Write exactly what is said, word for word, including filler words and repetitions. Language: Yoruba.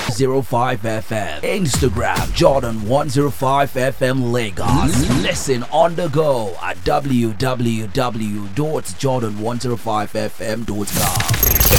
oh five F M. Instagram Jordan one oh five F M Lagos. Listen on the go at w w w dot jordan one oh five f m dot com.